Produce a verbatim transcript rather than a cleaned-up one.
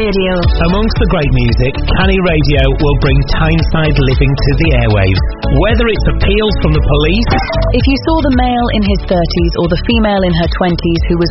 Radio. Amongst the great music, Canny Radio will bring Tyneside living to the airwaves. Whether it's appeals from the police... If you saw the male in his thirties or the female in her twenties who was